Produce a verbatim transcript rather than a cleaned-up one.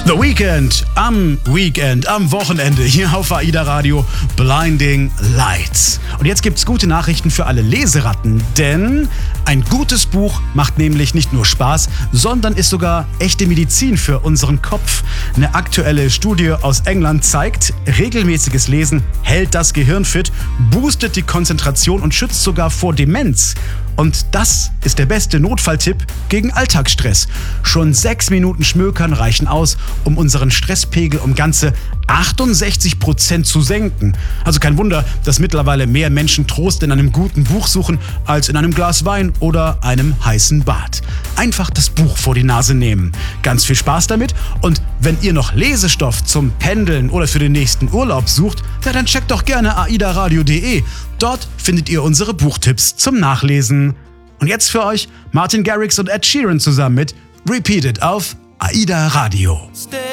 The Weekend, am Weekend, am Wochenende hier auf AIDA Radio, Blinding Lights. Und jetzt gibt's gute Nachrichten für alle Leseratten, denn ein gutes Buch macht nämlich nicht nur Spaß, sondern ist sogar echte Medizin für unseren Kopf. Eine aktuelle Studie aus England zeigt, regelmäßiges Lesen hält das Gehirn fit, boostet die Konzentration und schützt sogar vor Demenz. Und das ist der beste Notfalltipp gegen Alltagsstress. Schon sechs Minuten Schmökern reichen aus, um unseren Stresspegel um ganze achtundsechzig Prozent zu senken. Also kein Wunder, dass mittlerweile mehr Menschen Trost in einem guten Buch suchen, als in einem Glas Wein oder einem heißen Bad. Einfach das Buch vor die Nase nehmen. Ganz viel Spaß damit. Und wenn ihr noch Lesestoff zum Pendeln oder für den nächsten Urlaub sucht, ja, dann checkt doch gerne aidaradio punkt de. Dort findet ihr unsere Buchtipps zum Nachlesen. Und jetzt für euch Martin Garrix und Ed Sheeran zusammen mit Repeat It auf AIDA Radio.